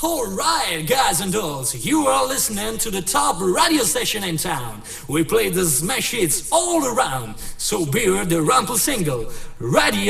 Alright, guys and dolls, you are listening to the top radio station in town. We play the smash hits all around, so beware the Rumple single. Radio